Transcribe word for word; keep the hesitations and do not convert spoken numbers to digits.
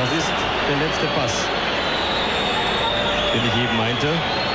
Das ist der letzte Pass, den ich eben meinte.